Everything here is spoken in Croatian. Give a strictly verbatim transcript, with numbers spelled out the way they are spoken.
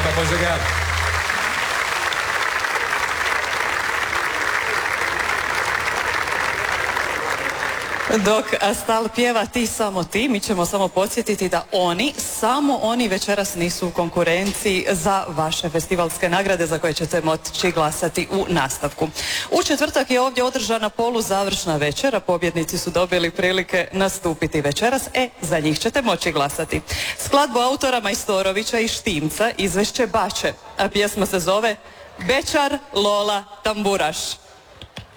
Marta Požegar. Dok Astal pjeva Ti samo ti, mi ćemo samo podsjetiti da oni, samo oni večeras nisu u konkurenciji za vaše festivalske nagrade za koje ćete moći glasati u nastavku. U četvrtak je ovdje održana poluzavršna večera, pobjednici su dobili prilike nastupiti večeras, e, za njih ćete moći glasati. Skladbu autora Majstorovića i Štimca izvešće Bače, a pjesma se zove Bečar Lola Tamburaš.